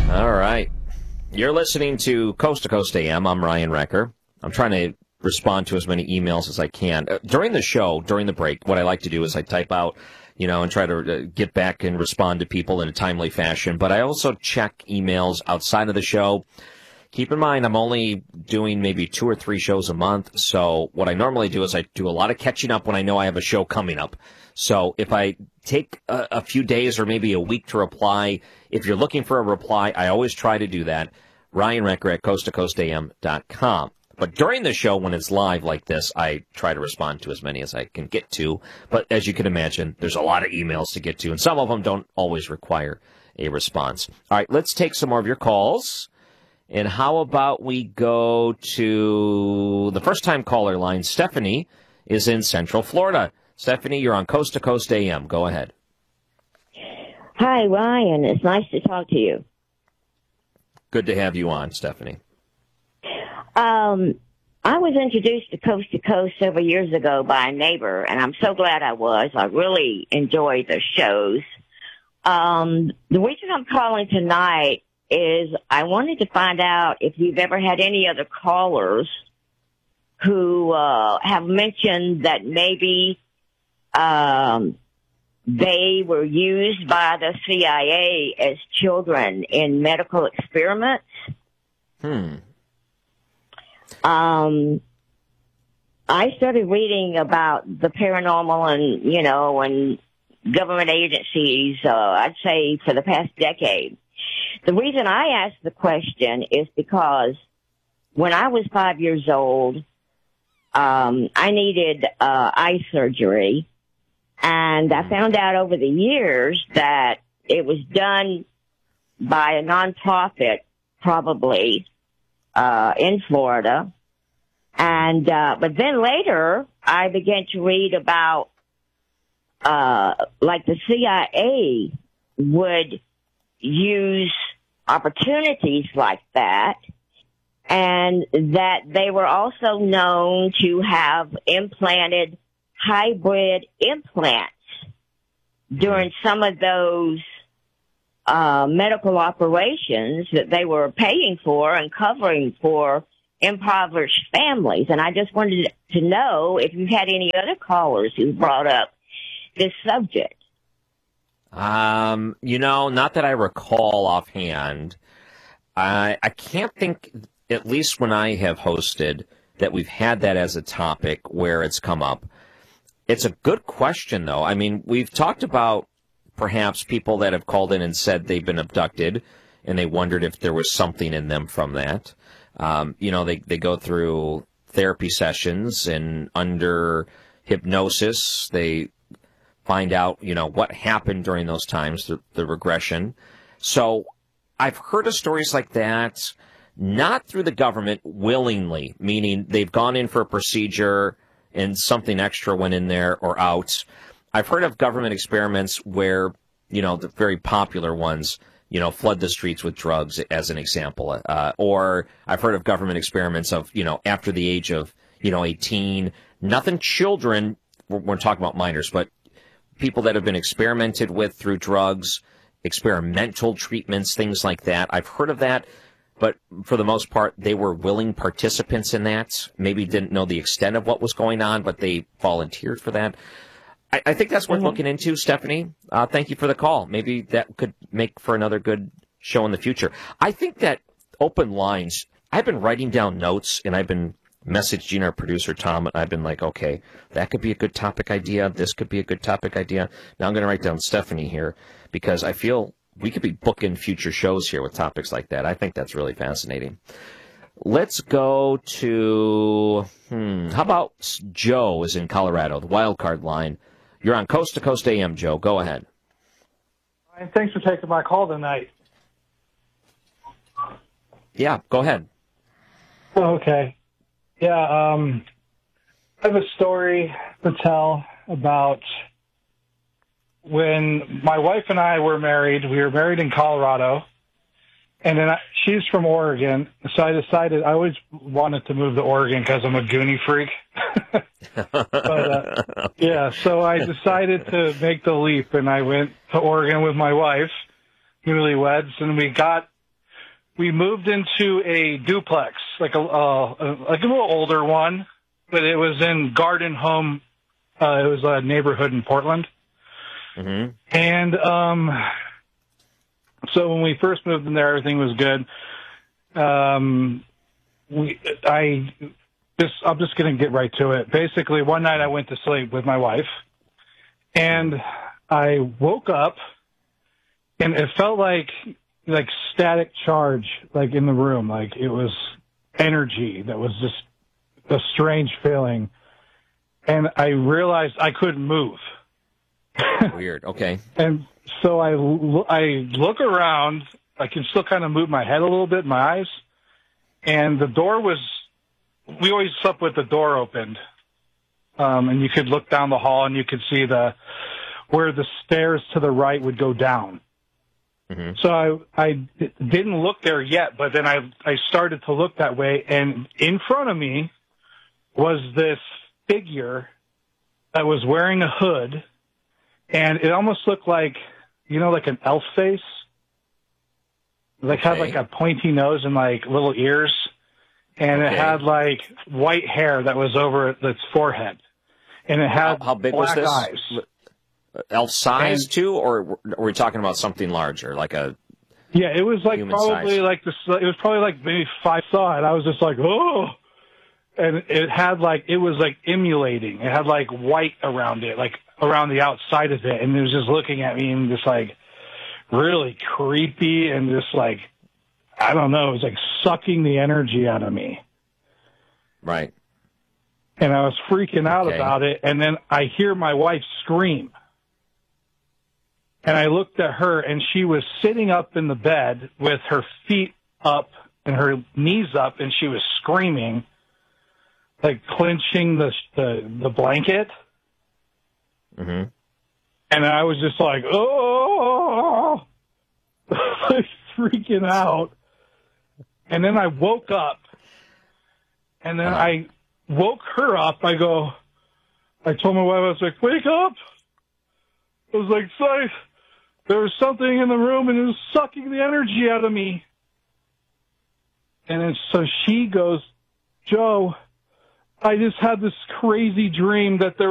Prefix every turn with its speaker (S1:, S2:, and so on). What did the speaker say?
S1: All right. You're listening to Coast to Coast AM. I'm Ryan Recker. I'm trying to respond to as many emails as I can. During the show, during the break, what I like to do is I type out, and try to get back and respond to people in a timely fashion. But I also check emails outside of the show. Keep in mind, I'm only doing maybe 2 or 3 shows a month. So what I normally do is I do a lot of catching up when I know I have a show coming up. So if I take a few days or maybe a week to reply, if you're looking for a reply, I always try to do that. Ryan Recker at coasttocoastam.com. But during the show, when it's live like this, I try to respond to as many as I can get to. But as you can imagine, there's a lot of emails to get to, and some of them don't always require a response. All right, let's take some more of your calls. And how about we go to the first-time caller line? Stephanie is in Central Florida. Stephanie, you're on Coast to Coast AM. Go ahead.
S2: Hi, Ryan. It's nice to talk to you.
S1: Good to have you on, Stephanie.
S2: I was introduced to Coast several years ago by a neighbor, and I'm so glad I was. I really enjoy the shows. The reason I'm calling tonight is I wanted to find out if you've ever had any other callers who have mentioned that maybe they were used by the CIA as children in medical experiments. I started reading about the paranormal and government agencies, I'd say for the past decade. The reason I asked the question is because when I was 5 years old, I needed eye surgery, and I found out over the years that it was done by a nonprofit, probably, in Florida. And, but then later I began to read about, like the CIA would use opportunities like that, and that they were also known to have implanted hybrid implants during some of those medical operations that they were paying for and covering for impoverished families. And I just wanted to know if you had any other callers who brought up this subject.
S1: Not that I recall offhand. I can't think, at least when I have hosted, that we've had that as a topic where it's come up. It's a good question, though. I mean, we've talked about perhaps people that have called in and said they've been abducted, and they wondered if there was something in them from that. They go through therapy sessions, and under hypnosis, they find out, what happened during those times, the regression. So I've heard of stories like that, not through the government willingly, meaning they've gone in for a procedure and something extra went in there or out. I've heard of government experiments where, the very popular ones, flood the streets with drugs, as an example. Or I've heard of government experiments of, after the age of, 18, nothing children, we're talking about minors, but people that have been experimented with through drugs, experimental treatments, things like that. I've heard of that, but for the most part, they were willing participants in that. Maybe didn't know the extent of what was going on, but they volunteered for that. I think that's worth looking into, Stephanie. Thank you for the call. Maybe that could make for another good show in the future. I think that open lines, I've been writing down notes, and I've been messaging our producer, Tom, and I've been like, okay, that could be a good topic idea. This could be a good topic idea. Now I'm going to write down Stephanie here because I feel we could be booking future shows here with topics like that. I think that's really fascinating. Let's go to, how about Joe is in Colorado, the wild card line. You're on Coast to Coast AM, Joe. Go ahead.
S3: Ryan, thanks for taking my call tonight.
S1: Yeah, go ahead.
S3: Okay. Yeah, I have a story to tell about when my wife and I were married. We were married in Colorado, and then she's from Oregon, so I decided I always wanted to move to Oregon because I'm a Goonie freak. But, yeah, so I decided to make the leap, and I went to Oregon with my wife, newlyweds, and we got we moved into a duplex, like a little older one, but it was in Garden Home. It was a neighborhood in Portland.
S1: Mm-hmm.
S3: And so when we first moved in there, everything was good. I'm just going to get right to it. Basically, one night I went to sleep with my wife, and I woke up, and it felt like static charge, like in the room, like it was energy that was just a strange feeling. And I realized I couldn't move.
S1: Weird. Okay.
S3: And so I look around. I can still kind of move my head a little bit, my eyes. And the door was, we always slept with the door opened. And you could look down the hall and you could see where the stairs to the right would go down.
S1: Mm-hmm.
S3: So I didn't look there yet, but then I started to look that way. And in front of me was this figure that was wearing a hood. And it almost looked like, like an elf face. Like had like a pointy nose and like little ears. And it had like white hair that was over its forehead. And it had
S1: how big
S3: black
S1: was this?
S3: eyes.
S1: Elf size too, or are we talking about something larger, like a?
S3: Yeah, it was like probably
S1: size?
S3: like this. It was probably like maybe 5 saw it. I was just like, oh, and it had like it was like emulating. It had like white around it, like around the outside of it, and it was just looking at me and just like really creepy and just like I don't know. It was like sucking the energy out of me.
S1: Right.
S3: And I was freaking out about it, and then I hear my wife scream. And I looked at her, and she was sitting up in the bed with her feet up and her knees up, and she was screaming, like clenching the blanket.
S1: Mm-hmm.
S3: And I was just like, oh, like freaking out. And then I woke up, and then I woke her up. I told my wife, I was like, wake up. I was like, sorry. There was something in the room, and it was sucking the energy out of me. And then so she goes, Joe, I just had this crazy dream that there